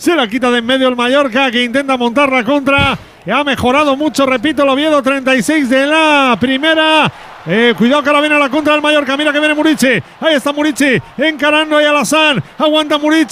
Se la quita de en medio el Mallorca, que intenta montar la contra. Ha mejorado mucho, repito, el Oviedo, 36 de la primera. Cuidado que ahora viene a la contra del Mallorca. Mira que viene Murici. Ahí está Murici encarando ahí a Alassane. Aguanta Murici.